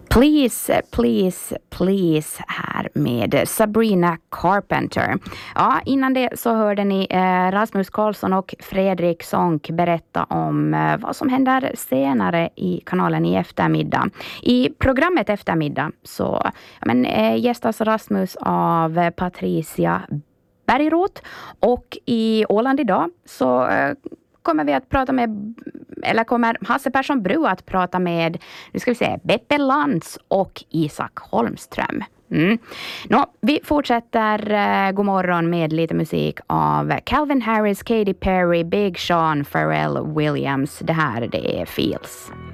Please, please, please här med Sabrina Carpenter. Ja, innan det så hörde ni Rasmus Karlsson och Fredrik Sonck berätta om vad som händer senare i kanalen i eftermiddag. I programmet eftermiddag så gästas Rasmus av Patricia Bergroth, och i Åland idag så kommer vi att prata med, eller kommer Hasse Persson Bru att prata med, nu ska vi se, Beppe Lantz och Isak Holmström. Vi fortsätter god morgon med lite musik av Calvin Harris, Katy Perry, Big Sean, Pharrell Williams. Det här det är Feels.